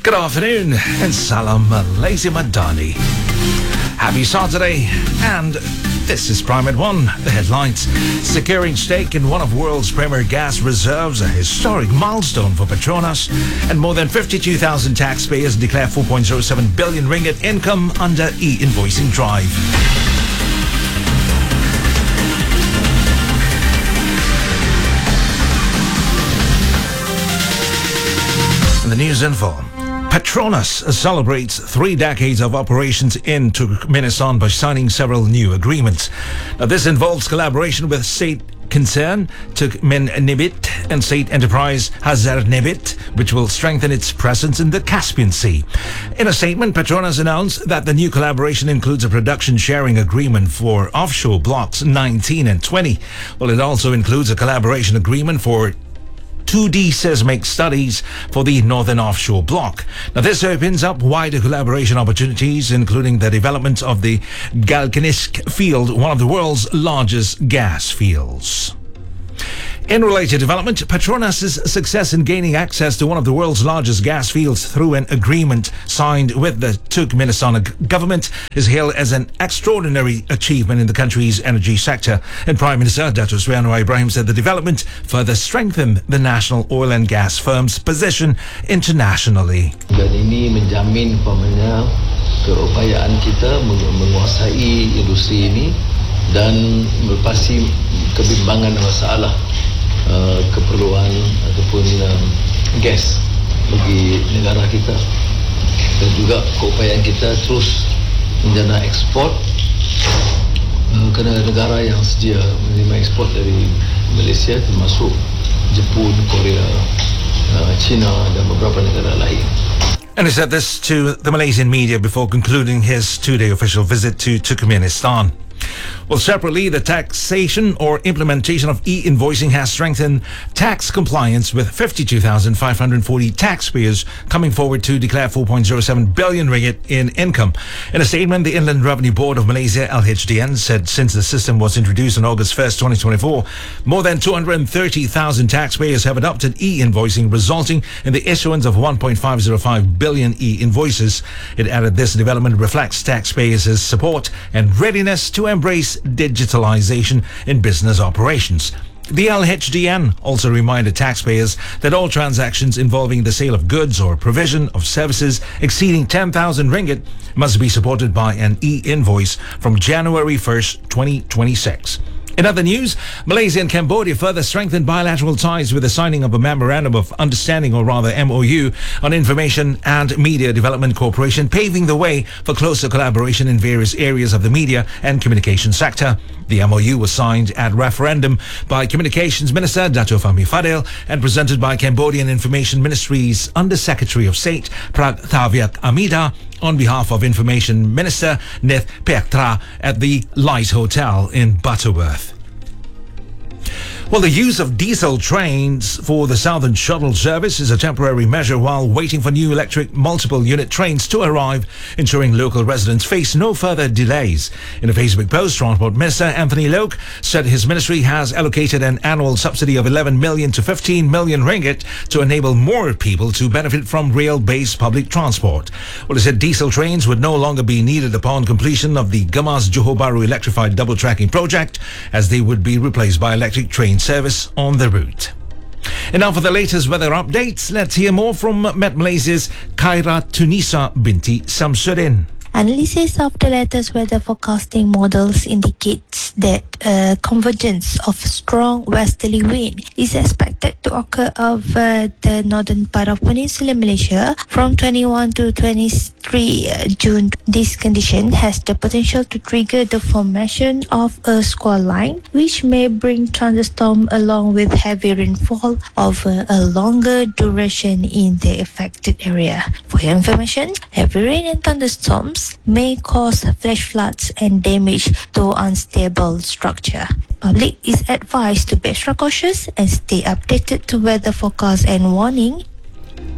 Good afternoon and Salam Malaysia Madani. Happy Saturday, and this is Prime at 1. The headlines: securing stake in one of the world's premier gas reserves, a historic milestone for Petronas, and more than 52,000 taxpayers declare 4.07 billion ringgit income under e-invoicing drive. The news info. Petronas celebrates 3 decades of operations in Turkmenistan by signing several new agreements. Now, this involves collaboration with state concern Turkmenibit and state enterprise Hazarnebit, which will strengthen its presence in the Caspian Sea. In a statement, Petronas announced that the new collaboration includes a production sharing agreement for offshore blocks 19 and 20. Well, it also includes a collaboration agreement for 2D seismic studies for the Northern Offshore Block. Now, this opens up wider collaboration opportunities, including the development of the Galkanisk field, one of the world's largest gas fields. In related development, Petronas' success in gaining access to one of the world's largest gas fields through an agreement signed with the Turkmenistan government is hailed as an extraordinary achievement in the country's energy sector. And Prime Minister Dato' Sri Anwar Ibrahim said the development further strengthened the national oil and gas firm's position internationally. Dan ini menjamin umpamanya keupayaan kita menguasai industri ini dan melepasi kebimbangan masalah keperluan ataupun gas bagi negara kita, dan juga keupayaan kita terus menjana ekspor ke negara yang sedia menerima ekspor dari Malaysia, termasuk Jepun, Korea, China dan beberapa negara lain. And he said this to the Malaysian media before concluding his 2-day official visit to Turkmenistan. Well, separately, the taxation or implementation of e-invoicing has strengthened tax compliance, with 52,540 taxpayers coming forward to declare 4.07 billion ringgit in income. In a statement, the Inland Revenue Board of Malaysia, LHDN, said since the system was introduced on August 1st, 2024, more than 230,000 taxpayers have adopted e-invoicing, resulting in the issuance of 1.505 billion e-invoices. It added this development reflects taxpayers' support and readiness to embrace digitalization in business operations. The LHDN also reminded taxpayers that all transactions involving the sale of goods or provision of services exceeding 10,000 ringgit must be supported by an e-invoice from January 1st, 2026. In other news, Malaysia and Cambodia further strengthened bilateral ties with the signing of a Memorandum of Understanding, or rather MOU, on Information and Media Development Cooperation, paving the way for closer collaboration in various areas of the media and communication sector. The MOU was signed at referendum by Communications Minister Dato' Fahmi Fadil and presented by Cambodian Information Ministry's Under-Secretary of State Prataviak Amida on behalf of Information Minister Nith Pektra at the Light Hotel in Butterworth. Well, the use of diesel trains for the Southern Shuttle service is a temporary measure while waiting for new electric multiple unit trains to arrive, ensuring local residents face no further delays. In a Facebook post, Transport Minister Anthony Loke said his ministry has allocated an annual subsidy of 11 million to 15 million ringgit to enable more people to benefit from rail-based public transport. Well, he said diesel trains would no longer be needed upon completion of the Gamas Johor Bahru electrified double tracking project, as they would be replaced by electric train service on the route. And now for the latest weather updates, let's hear more from Met Malaysia's Khaira Tunisa binti Samsudin. Analysis of the latest weather forecasting models indicates that a convergence of strong westerly wind is expected to occur over the northern part of Peninsular Malaysia from 21 to 23 June. This condition has the potential to trigger the formation of a squall line, which may bring thunderstorm along with heavy rainfall over a longer duration in the affected area. For your information, heavy rain and thunderstorms may cause flash floods and damage to unstable structure. Public is advised to be extra cautious and stay updated to weather forecast and warning.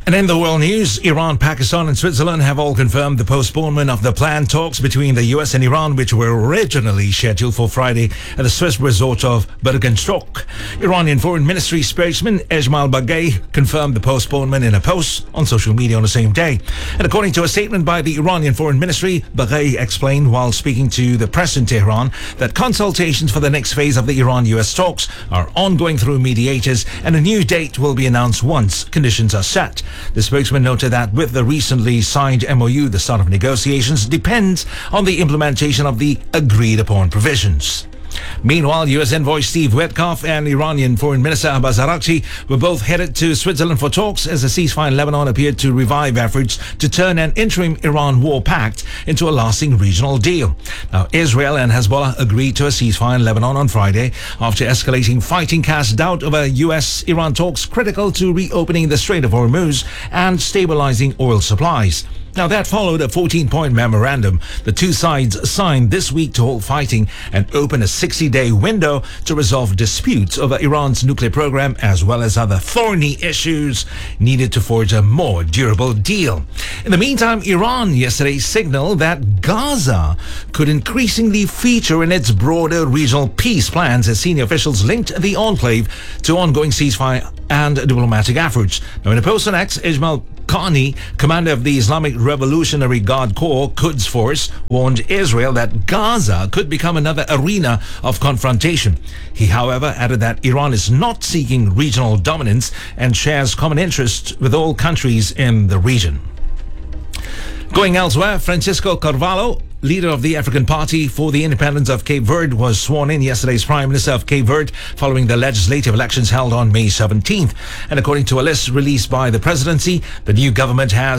And in the world news, Iran, Pakistan and Switzerland have all confirmed the postponement of the planned talks between the US and Iran, which were originally scheduled for Friday at the Swiss resort of Bergenstock. Iranian Foreign Ministry spokesman Esmail Baghei confirmed the postponement in a post on social media on the same day. And according to a statement by the Iranian Foreign Ministry, Baghei explained while speaking to the press in Tehran that consultations for the next phase of the Iran-US talks are ongoing through mediators and a new date will be announced once conditions are set. The spokesman noted that with the recently signed MOU, the start of negotiations depends on the implementation of the agreed-upon provisions. Meanwhile, U.S. envoy Steve Witkoff and Iranian Foreign Minister Abbas Araghchi were both headed to Switzerland for talks as a ceasefire in Lebanon appeared to revive efforts to turn an interim Iran war pact into a lasting regional deal. Now, Israel and Hezbollah agreed to a ceasefire in Lebanon on Friday after escalating fighting cast doubt over U.S.-Iran talks critical to reopening the Strait of Hormuz and stabilizing oil supplies. Now, that followed a 14-point memorandum the two sides signed this week to halt fighting and open a 60-day window to resolve disputes over Iran's nuclear program as well as other thorny issues needed to forge a more durable deal. In the meantime, Iran yesterday signaled that Gaza could increasingly feature in its broader regional peace plans as senior officials linked the enclave to ongoing ceasefire and diplomatic efforts. Now, in a post on X, Ismail Qani, commander of the Islamic Revolutionary Guard Corps Quds Force, warned Israel that Gaza could become another arena of confrontation. He, however, added that Iran is not seeking regional dominance and shares common interests with all countries in the region. Going elsewhere, Francisco Carvalho, leader of the African Party for the Independence of Cape Verde, was sworn in yesterday as Prime Minister of Cape Verde following the legislative elections held on May 17th. And according to a list released by the presidency, the new government has